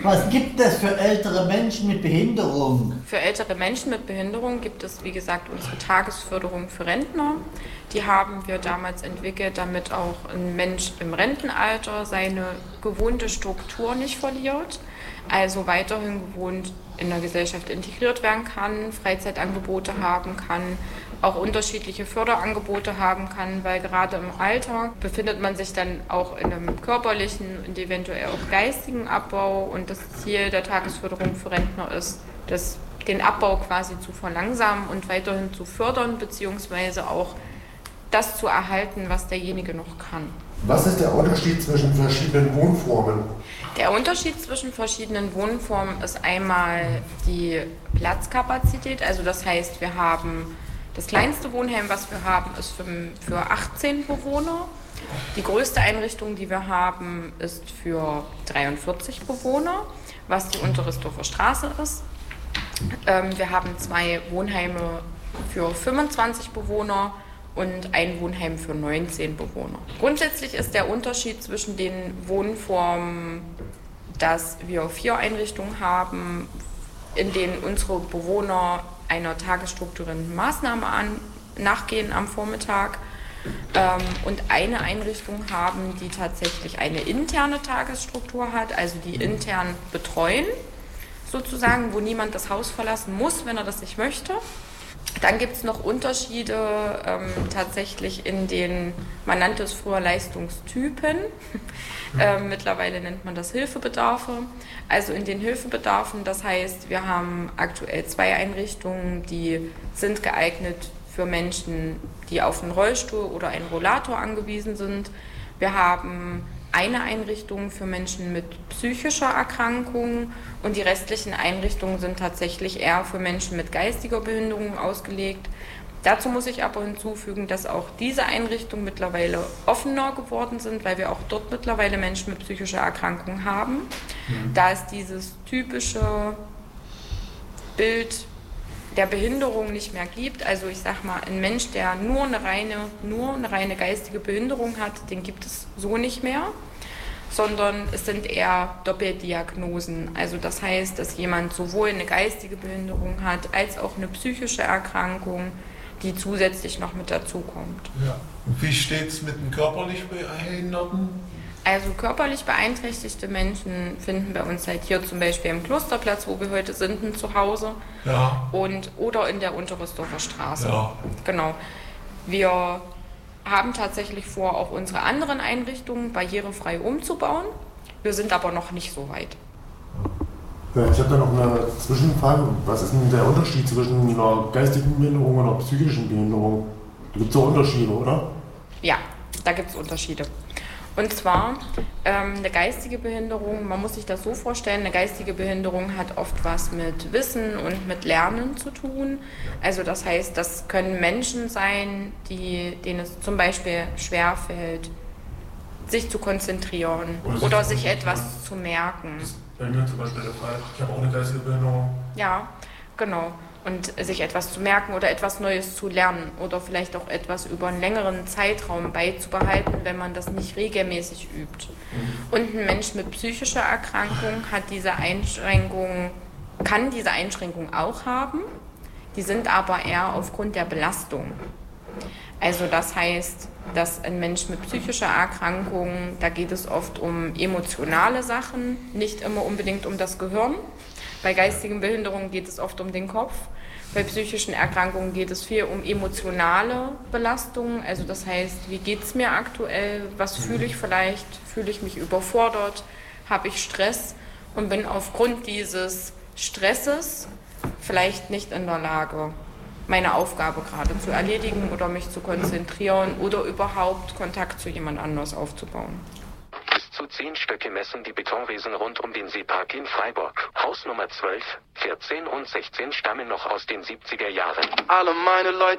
Was gibt es für ältere Menschen mit Behinderung? Für ältere Menschen mit Behinderung gibt es, wie gesagt, unsere Tagesförderung für Rentner. Die haben wir damals entwickelt, damit auch ein Mensch im Rentenalter seine gewohnte Struktur nicht verliert, also weiterhin gewohnt in der Gesellschaft integriert werden kann, Freizeitangebote haben kann, auch unterschiedliche Förderangebote haben kann, weil gerade im Alter befindet man sich dann auch in einem körperlichen und eventuell auch geistigen Abbau, und das Ziel der Tagesförderung für Rentner ist, den Abbau quasi zu verlangsamen und weiterhin zu fördern, beziehungsweise auch das zu erhalten, was derjenige noch kann. Was ist der Unterschied zwischen verschiedenen Wohnformen? Der Unterschied zwischen verschiedenen Wohnformen ist einmal die Platzkapazität. Also das heißt, wir haben das kleinste Wohnheim, was wir haben, ist für 18 Bewohner. Die größte Einrichtung, die wir haben, ist für 43 Bewohner, was die Unterrisdorfer Straße ist. Wir haben 2 Wohnheime für 25 Bewohner und ein Wohnheim für 19 Bewohner. Grundsätzlich ist der Unterschied zwischen den Wohnformen, dass wir 4 Einrichtungen haben, in denen unsere Bewohner einer tagesstrukturierenden Maßnahme nachgehen am Vormittag, und eine Einrichtung haben, die tatsächlich eine interne Tagesstruktur hat, also die intern betreuen, sozusagen, wo niemand das Haus verlassen muss, wenn er das nicht möchte. Dann gibt es noch Unterschiede tatsächlich in den, man nannte es früher Leistungstypen, mittlerweile nennt man das Hilfebedarfe. Also in den Hilfebedarfen, das heißt, wir haben aktuell 2 Einrichtungen, die sind geeignet für Menschen, die auf einen Rollstuhl oder einen Rollator angewiesen sind. Wir haben eine Einrichtung für Menschen mit psychischer Erkrankung und die restlichen Einrichtungen sind tatsächlich eher für Menschen mit geistiger Behinderung ausgelegt. Dazu muss ich aber hinzufügen, dass auch diese Einrichtungen mittlerweile offener geworden sind, weil wir auch dort mittlerweile Menschen mit psychischer Erkrankung haben. Da es dieses typische Bild der Behinderung nicht mehr gibt. Also ich sag mal, ein Mensch, der nur eine reine geistige Behinderung hat, den gibt es so nicht mehr, sondern es sind eher Doppeldiagnosen. Also das heißt, dass jemand sowohl eine geistige Behinderung hat, als auch eine psychische Erkrankung, die zusätzlich noch mit dazukommt. Ja. Und wie steht es mit den körperlich Behinderten? Also körperlich beeinträchtigte Menschen finden bei uns halt hier zum Beispiel im Klosterplatz, wo wir heute sind, ein Zuhause. Ja. Oder in der Unterrisdorfer Straße. Ja. Genau. Wir haben tatsächlich vor, auch unsere anderen Einrichtungen barrierefrei umzubauen. Wir sind aber noch nicht so weit. Ich habe da noch eine Zwischenfrage. Was ist denn der Unterschied zwischen einer geistigen Behinderung und einer psychischen Behinderung? Da gibt es ja Unterschiede, oder? Ja, da gibt es Unterschiede. Und zwar eine geistige Behinderung, man muss sich das so vorstellen, eine geistige Behinderung hat oft was mit Wissen und mit Lernen zu tun. Also das heißt, das können Menschen sein, denen es zum Beispiel schwerfällt, sich zu konzentrieren oder sich etwas zu merken. Das ist bei mir zum Beispiel der Fall. Ich habe auch eine geistige Behinderung. Ja, genau. Und sich etwas zu merken oder etwas Neues zu lernen oder vielleicht auch etwas über einen längeren Zeitraum beizubehalten, wenn man das nicht regelmäßig übt. Und ein Mensch mit psychischer Erkrankung kann diese Einschränkung auch haben. Die sind aber eher aufgrund der Belastung. Also das heißt, dass ein Mensch mit psychischer Erkrankung, da geht es oft um emotionale Sachen, nicht immer unbedingt um das Gehirn. Bei geistigen Behinderungen geht es oft um den Kopf. Bei psychischen Erkrankungen geht es viel um emotionale Belastungen. Also das heißt, wie geht es mir aktuell? Was fühle ich vielleicht? Fühle ich mich überfordert? Habe ich Stress? Und bin aufgrund dieses Stresses vielleicht nicht in der Lage, meine Aufgabe gerade zu erledigen oder mich zu konzentrieren oder überhaupt Kontakt zu jemand anders aufzubauen. Bis zu 10 Stöcke messen die Betonriesen rund um den Seepark in Freiburg. Haus Nummer 12, 14 und 16 stammen noch aus den 70er Jahren. Alle meine Leute